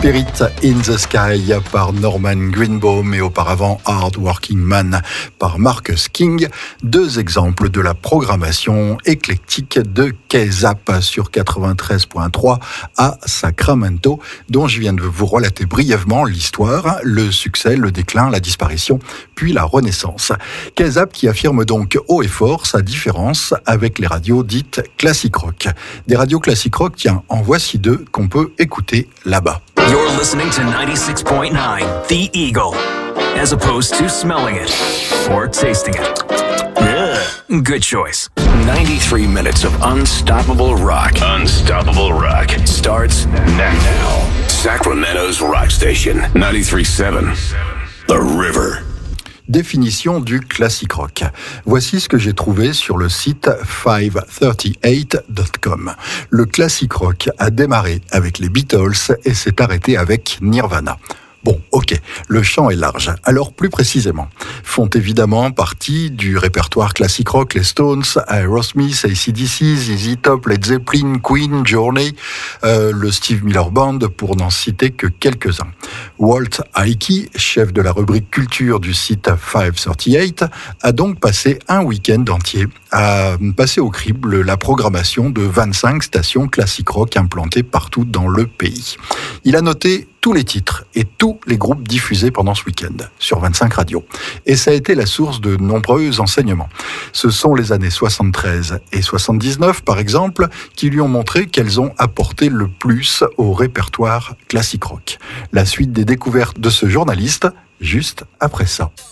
Spirit in the Sky par Norman Greenbaum et auparavant Hard Working Man par Marcus King. Deux exemples de la programmation éclectique de KZAP sur 93.3 à Sacramento, dont je viens de vous relater brièvement l'histoire, le succès, le déclin, la disparition, puis la renaissance. KZAP qui affirme donc haut et fort sa différence avec les radios dites classic rock. Des radios classic rock, tiens, en voici deux qu'on peut écouter là-bas. You're listening to 96.9, The Eagle, as opposed to smelling it or tasting it. Ugh, good choice. 93 minutes of unstoppable rock. Unstoppable rock Starts now. Sacramento's rock station. 93.7. The River. Définition du classic rock. Voici ce que j'ai trouvé sur le site 538.com. Le classic rock a démarré avec les Beatles et s'est arrêté avec Nirvana. Bon, ok, le champ est large. Alors, plus précisément, font évidemment partie du répertoire classique rock les Stones, Aerosmith, AC/DC, ZZ Top, Led Zeppelin, Queen, Journey, le Steve Miller Band, pour n'en citer que quelques-uns. Walt Heike, chef de la rubrique culture du site 538, a donc passé un week-end entier à passer au crible la programmation de 25 stations classique rock implantées partout dans le pays. Il a noté tous les titres et tous les groupes diffusés pendant ce week-end sur 25 radios. Et ça a été la source de nombreux enseignements. Ce sont les années 73 et 79, par exemple, qui lui ont montré qu'elles ont apporté le plus au répertoire classique rock. La suite des découvertes de ce journaliste, juste après ça.